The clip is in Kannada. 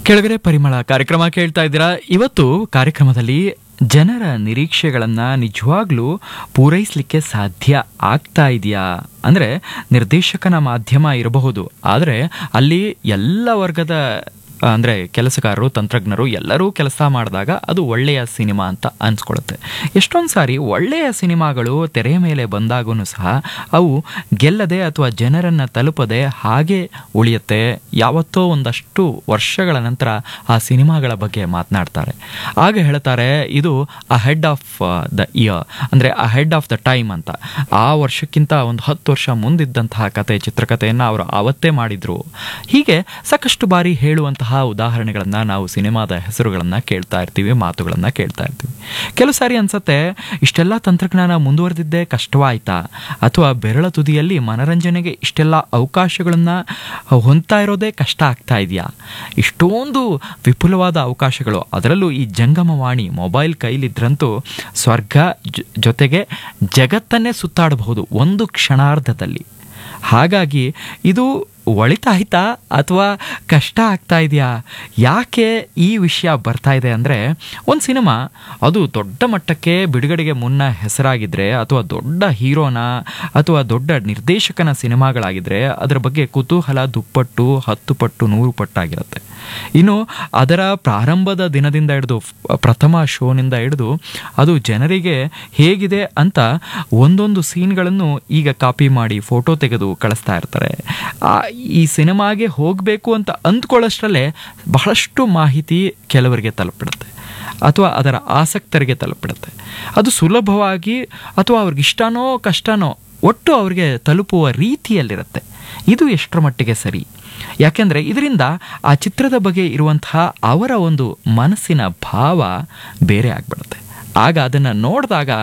ಕೆಳಗಡೆ ಪರಿಮಳ ಕಾರ್ಯಕ್ರಮ ಕೇಳ್ತಾ ಇದ್ದೀರಾ. ಇವತ್ತು ಕಾರ್ಯಕ್ರಮದಲ್ಲಿ ಜನರ ನಿರೀಕ್ಷೆಗಳನ್ನ ನಿಜವಾಗ್ಲೂ ಪೂರೈಸಲಿಕ್ಕೆ ಸಾಧ್ಯ ಆಗ್ತಾ ಇದೆಯಾ ಅಂದ್ರೆ, ನಿರ್ದೇಶಕನ ಮಾಧ್ಯಮ ಇರಬಹುದು, ಆದರೆ ಅಲ್ಲಿ ಎಲ್ಲ ವರ್ಗದ ಅಂದರೆ ಕೆಲಸಗಾರರು, ತಂತ್ರಜ್ಞರು ಎಲ್ಲರೂ ಕೆಲಸ ಮಾಡಿದಾಗ ಅದು ಒಳ್ಳೆಯ ಸಿನಿಮಾ ಅಂತ ಅನ್ಸ್ಕೊಳ್ಳುತ್ತೆ. ಎಷ್ಟೊಂದು ಸಾರಿ ಒಳ್ಳೆಯ ಸಿನಿಮಾಗಳು ತೆರೆಯ ಮೇಲೆ ಬಂದಾಗೂ ಸಹ ಅವು ಗೆಲ್ಲದೆ ಅಥವಾ ಜನರನ್ನು ತಲುಪದೆ ಹಾಗೆ ಉಳಿಯುತ್ತೆ. ಯಾವತ್ತೋ ಒಂದಷ್ಟು ವರ್ಷಗಳ ನಂತರ ಆ ಸಿನಿಮಾಗಳ ಬಗ್ಗೆ ಮಾತನಾಡ್ತಾರೆ. ಆಗ ಹೇಳ್ತಾರೆ ಇದು ಅಹೆಡ್ ಆಫ್ ದ ಇಯರ್, ಅಂದರೆ ಅಹೆಡ್ ಆಫ್ ದ ಟೈಮ್ ಅಂತ. ಆ ವರ್ಷಕ್ಕಿಂತ ಒಂದು 10 ವರ್ಷ ಮುಂದಿದ್ದಂತಹ ಕತೆ, ಚಿತ್ರಕಥೆಯನ್ನು ಅವರು ಆವತ್ತೇ ಮಾಡಿದ್ರು. ಹೀಗೆ ಸಾಕಷ್ಟು ಬಾರಿ ಹೇಳುವಂತಹ ಉದಾಹರಣೆಗಳನ್ನ ನಾವು ಸಿನಿಮಾದ ಹೆಸರುಗಳನ್ನ ಕೇಳ್ತಾ ಇರ್ತೀವಿ, ಮಾತುಗಳನ್ನ ಕೇಳ್ತಾ ಇರ್ತೀವಿ. ಕೆಲವು ಸಾರಿ ಅನ್ಸತ್ತೆ, ಇಷ್ಟೆಲ್ಲ ತಂತ್ರಜ್ಞಾನ ಮುಂದುವರೆದಿದ್ದೇ ಕಷ್ಟವಾಯ್ತಾ, ಅಥವಾ ಬೆರಳ ತುದಿಯಲ್ಲಿ ಮನರಂಜನೆಗೆ ಇಷ್ಟೆಲ್ಲ ಅವಕಾಶಗಳನ್ನ ಹೊಂದ್ತಾ ಇರೋದೇ ಕಷ್ಟ ಆಗ್ತಾ ಇದೆಯಾ? ಇಷ್ಟೊಂದು ವಿಪುಲವಾದ ಅವಕಾಶಗಳು, ಅದರಲ್ಲೂ ಈ ಜಂಗಮವಾಣಿ ಮೊಬೈಲ್ ಕೈಲಿದ್ರಂತೂ ಸ್ವರ್ಗ ಜೊತೆಗೆ ಜಗತ್ತನ್ನೇ ಸುತ್ತಾಡಬಹುದು ಒಂದು ಕ್ಷಣಾರ್ಧದಲ್ಲಿ. ಹಾಗಾಗಿ ಇದು ಒಳಿತಾಯ್ತಾ ಅಥವಾ ಕಷ್ಟ ಆಗ್ತಾ ಇದೆಯಾ? ಯಾಕೆ ಈ ವಿಷಯ ಬರ್ತಾ ಇದೆ ಅಂದರೆ, ಒಂದು ಸಿನಿಮಾ ಅದು ದೊಡ್ಡ ಮಟ್ಟಕ್ಕೆ ಬಿಡುಗಡೆಗೆ ಮುನ್ನ ಹೆಸರಾಗಿದ್ದರೆ, ಅಥವಾ ದೊಡ್ಡ ಹೀರೋನ ಅಥವಾ ದೊಡ್ಡ ನಿರ್ದೇಶಕನ ಸಿನಿಮಾಗಳಾಗಿದ್ದರೆ ಅದರ ಬಗ್ಗೆ ಕುತೂಹಲ ದುಪ್ಪಟ್ಟು, 10 ಪಟ್ಟು, 100 ಪಟ್ಟಾಗಿರುತ್ತೆ. ಇನ್ನು ಅದರ ಪ್ರಾರಂಭದ ದಿನದಿಂದ ಹಿಡಿದು, ಪ್ರಥಮ ಶೋನಿಂದ ಹಿಡಿದು ಅದು ಜನರಿಗೆ ಹೇಗಿದೆ ಅಂತ ಒಂದೊಂದು ಸೀನ್ಗಳನ್ನು ಈಗ ಕಾಪಿ ಮಾಡಿ ಫೋಟೋ ತೆಗೆದು ಕಳಿಸ್ತಾ ಇರ್ತಾರೆ. ಈ ಸಿನಿಮಾಗೆ ಹೋಗಬೇಕು ಅಂತ ಅಂದ್ಕೊಳ್ಳೋಷ್ಟರಲ್ಲೇ ಬಹಳಷ್ಟು ಮಾಹಿತಿ ಕೆಲವರಿಗೆ ತಲುಪಿಡುತ್ತೆ, ಅಥವಾ ಅದರ ಆಸಕ್ತರಿಗೆ ತಲುಪಿಡುತ್ತೆ. ಅದು ಸುಲಭವಾಗಿ ಅಥವಾ ಅವ್ರಿಗೆ ಇಷ್ಟನೋ ಕಷ್ಟನೋ ಒಟ್ಟು ಅವ್ರಿಗೆ ತಲುಪುವ ರೀತಿಯಲ್ಲಿರುತ್ತೆ. ಇದು ಎಷ್ಟರ ಮಟ್ಟಿಗೆ ಸರಿ? ಯಾಕೆಂದರೆ ಇದರಿಂದ ಆ ಚಿತ್ರದ ಬಗ್ಗೆ ಇರುವಂತಹ ಅವರ ಒಂದು ಮನಸ್ಸಿನ ಭಾವ ಬೇರೆ ಆಗ್ಬಿಡುತ್ತೆ. ಆಗ ಅದನ್ನು ನೋಡಿದಾಗ